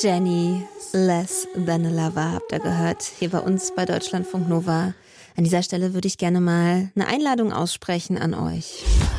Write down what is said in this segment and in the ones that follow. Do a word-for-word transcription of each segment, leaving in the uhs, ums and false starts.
Jenny, Less Than a Lover habt ihr gehört, hier bei uns bei Deutschlandfunk Nova. An dieser Stelle würde ich gerne mal eine Einladung aussprechen an euch.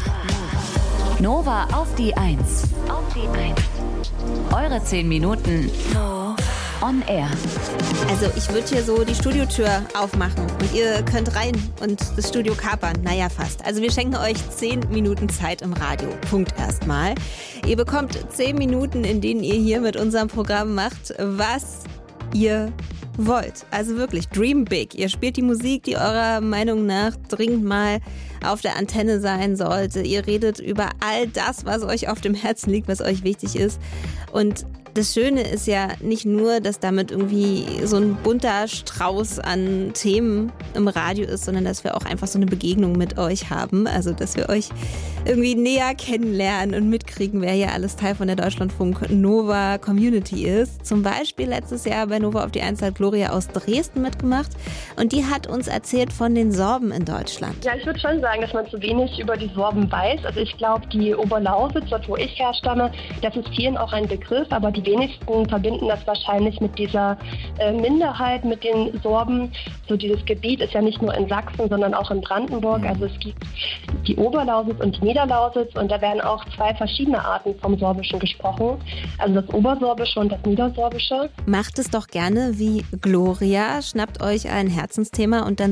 Nova auf die Eins. Auf die Eins. Eure zehn Minuten on air. Also ich würde hier so die Studiotür aufmachen und ihr könnt rein und das Studio kapern. Naja, fast. Also wir schenken euch zehn Minuten Zeit im Radio. Punkt erstmal. Ihr bekommt zehn Minuten, in denen ihr hier mit unserem Programm macht, was ihr wollt. Also wirklich, dream big. Ihr spielt die Musik, die eurer Meinung nach dringend mal auf der Antenne sein sollte. Ihr redet über all das, was euch auf dem Herzen liegt, was euch wichtig ist. Und das Schöne ist ja nicht nur, dass damit irgendwie so ein bunter Strauß an Themen im Radio ist, sondern dass wir auch einfach so eine Begegnung mit euch haben. Also, dass wir euch irgendwie näher kennenlernen und mitkriegen, wer hier alles Teil von der Deutschlandfunk Nova Community ist. Zum Beispiel letztes Jahr bei Nova auf die Eins hat Gloria aus Dresden mitgemacht und die hat uns erzählt von den Sorben in Deutschland. Ja, ich würde schon sagen, dass man zu wenig über die Sorben weiß. Also ich glaube, die Oberlausitz, dort wo ich herstamme, das ist vielen auch ein Begriff, aber die wenigsten verbinden das wahrscheinlich mit dieser äh, Minderheit, mit den Sorben. So dieses Gebiet ist ja nicht nur in Sachsen, sondern auch in Brandenburg. Mhm. Also es gibt die Oberlausitz und die Niederlausitz und da werden auch zwei verschiedene Arten vom Sorbischen gesprochen. Also das Obersorbische und das Niedersorbische. Macht es doch gerne wie Gloria, schnappt euch ein Herzensthema und dann